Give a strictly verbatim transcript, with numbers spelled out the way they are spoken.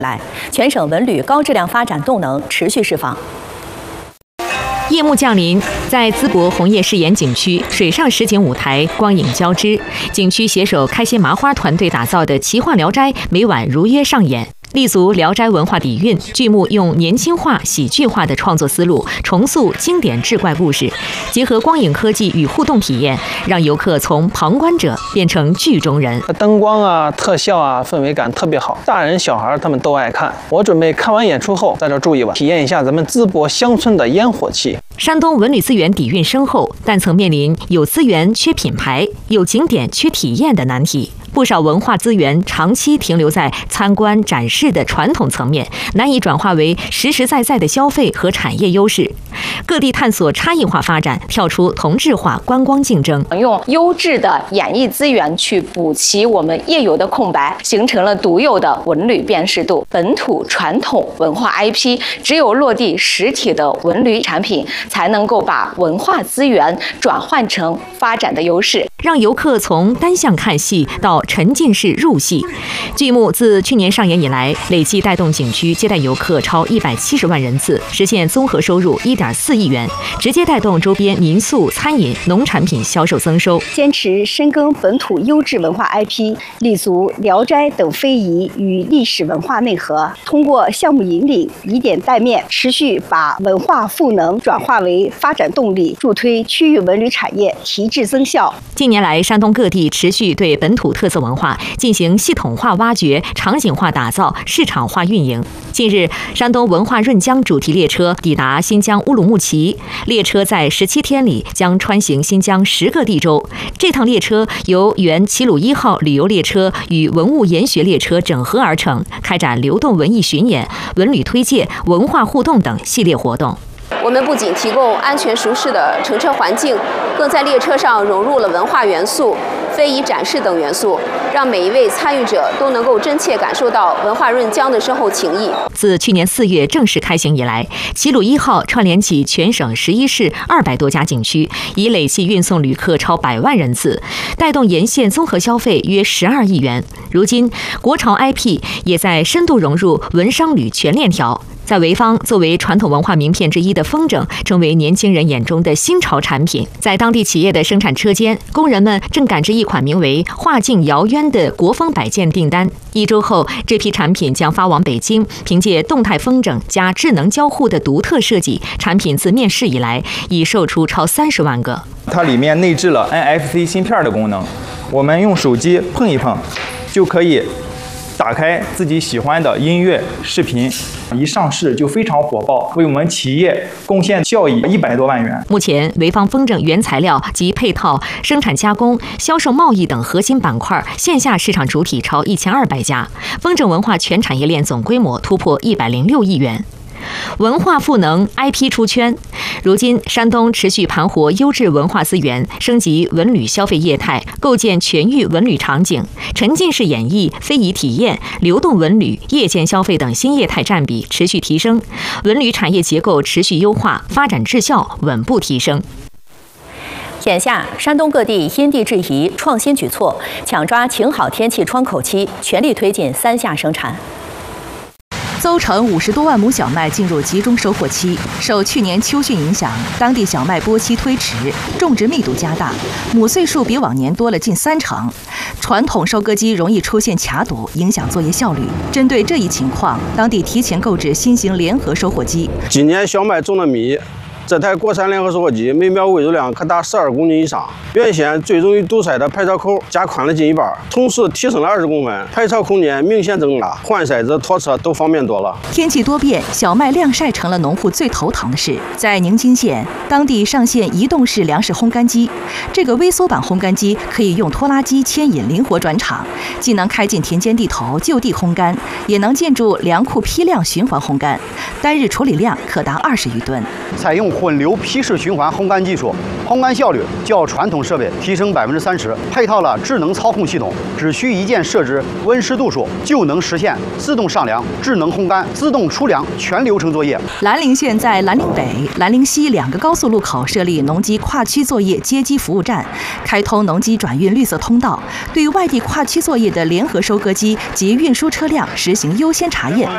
来，全省文旅高质量发展动能持续释放。 夜幕降临，在淄博红叶誓言景区水上实景舞台光影交织，景区携手开心麻花团队打造的奇幻聊斋每晚如约上演。立足聊斋文化底蕴，剧目用年轻化、喜剧化的创作思路重塑经典志怪故事，结合光影科技与互动体验，让游客从旁观者变成剧中人。 灯光啊、特效啊，氛围感特别好，大人小孩他们都爱看。我准备看完演出后在这住一晚，体验一下咱们淄博乡村的烟火气。 山东文旅资源底蕴深厚，但曾面临有资源缺品牌、有景点缺体验的难题。不少文化资源长期停留在参观展示的传统层面，难以转化为实实在在的消费和产业优势。各地探索差异化发展，跳出同质化观光竞争， 用优质的演艺资源去补齐我们业有的空白，形成了独有的文旅辨识度。本土传统文化 I P 只有落地实体的文旅产品，才能够把文化资源转换成发展的优势， 让游客从单向看戏到沉浸式入戏。剧目自去年上演以来，累计带动景区接待游客超一百七十万人次，实现综合收入一点四亿元，直接带动周边民宿、餐饮、农产品销售增收。 坚持深耕本土优质文化 I P， 立足聊斋等非遗与历史文化内核，通过项目引领、以点带面，持续把文化赋能转化为发展动力，助推区域文旅产业提质增效。 近年来，山东各地持续对本土特色文化进行系统化挖掘、场景化打造、市场化运营。近日，山东文化润江主题列车抵达新疆乌鲁木齐，列车在十七天里将穿行新疆十个地州。这趟列车由原齐鲁一号旅游列车与文物研学列车整合而成，开展流动文艺巡演、文旅推介、文化互动等系列活动。 我们不仅提供安全舒适的乘车环境，更在列车上融入了文化元素、非遗展示等元素，让每一位参与者都能够真切感受到文化润江的深厚情谊。 自去年四月正式开行以来，齐鲁一号串联起全省十一市二百多家景区，已累计运送旅客超百万人次，带动沿线综合消费约十二亿元。如今，国潮 I P 也在深度融入文商旅全链条。在潍坊，作为传统文化名片之一的风筝，成为年轻人眼中的新潮产品。在当地企业的生产车间，工人们正赶着一款名为“画境遥渊”的国风摆件订单。一周后，这批产品将发往北京。凭借动态风筝加智能交互的独特设计，产品自面世以来已售出超三十万个。 它里面内置了 N F C 芯片的功能，我们用手机碰一碰，就可以打开自己喜欢的音乐、视频，一上市就非常火爆，为我们企业贡献效益一百多万元。 目前，潍坊风筝原材料及配套、生产加工、销售贸易等核心板块线下市场主体超一千二百家，风筝文化全产业链总规模突破一百零六亿元。文化赋能 I P 出圈。如今，山东持续盘活优质文化资源，升级文旅消费业态，构建全域文旅场景，沉浸式演绎、非遗体验、流动文旅、夜间消费等新业态占比持续提升，文旅产业结构持续优化，发展质效稳步提升。 眼下，山东各地因地制宜、创新举措，抢抓晴好天气窗口期，全力推进三下生产。 邹城五十多万亩小麦进入集中收获期，受去年秋汛影响，当地小麦播期推迟，种植密度加大，亩穗数比往年多了近三成。传统收割机容易出现卡堵，影响作业效率。针对这一情况，当地提前购置新型联合收获机。 今年小麦种的密。这台国产联合收获机每秒喂入量可达十二公斤以上，原先最容易堵塞的排槽口加宽了近一半，同时提升了二十公分，排槽空间明显增大，换筛子、拖车都方便多了。 天气多变，小麦晾晒成了农户最头疼的事。在宁津县，当地上线移动式粮食烘干机，这个微缩版烘干机可以用拖拉机牵引灵活转场，既能开进田间地头就地烘干，也能建筑粮库批量循环烘干，单日处理量可达二十余吨。 采用混流批式循环烘干技术，烘干效率较传统设备提升百分之三十。配套了智能操控系统，只需一键设置温湿度数，就能实现自动上梁、智能烘干、自动出粮全流程作业。 兰陵县在兰陵北、兰陵西两个高速路口设立农机跨区作业接机服务站，开通农机转运绿色通道，对外地跨区作业的联合收割机及运输车辆实行优先查验，